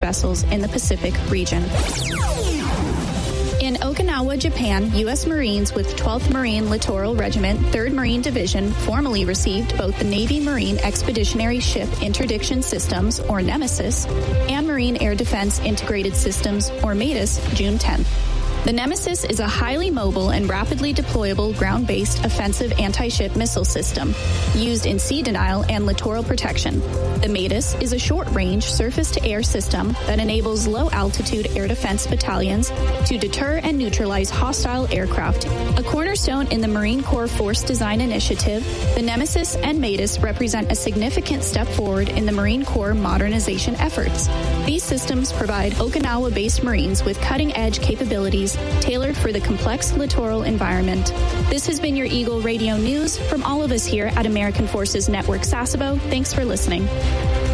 vessels in the Pacific region. In Okinawa, Japan, U.S. Marines with 12th Marine Littoral Regiment, 3rd Marine Division formally received both the Navy Marine Expeditionary Ship Interdiction Systems, or Nemesis, and Marine Air Defense Integrated Systems, or MADIS, June 10th. The Nemesis is a highly mobile and rapidly deployable ground-based offensive anti-ship missile system used in sea denial and littoral protection. The MADIS is a short-range surface-to-air system that enables low-altitude air defense battalions to deter and neutralize hostile aircraft. A cornerstone in the Marine Corps Force Design Initiative, the Nemesis and MADIS represent a significant step forward in the Marine Corps modernization efforts. These systems provide Okinawa-based Marines with cutting-edge capabilities tailored for the complex littoral environment. This has been your Eagle Radio News from all of us here at American Forces Network Sasebo. Thanks for listening.